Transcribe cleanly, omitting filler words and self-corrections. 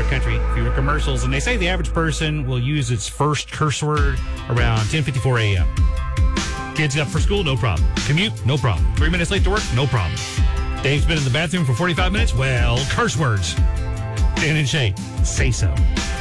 country, fewer commercials, and they say the average person will use its first curse word around 10:54 a.m. Kids up for school, no problem. Commute, no problem. 3 minutes late to work, no problem. Dave's been in the bathroom for 45 minutes, well, curse words. Dan and Shay, say so.